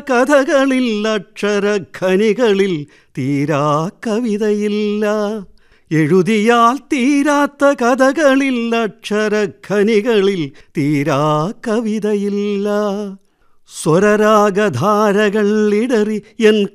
കഥകളിൽ അക്ഷരഖനികളിൽ തീരാ കവിതയില്ല. എഴുതിയാൽ തീരാത്ത കഥകളിൽ അക്ഷരഖനികളിൽ തീരാ കവിതയില്ല. സ്വരരാഗധാരകൾ ഇടറി എൻ